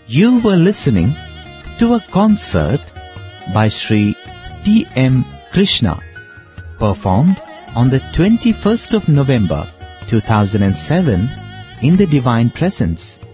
You were listening to a concert by Sri T. M. Krishna, performed on the 21st of November 2007 in the Divine Presence.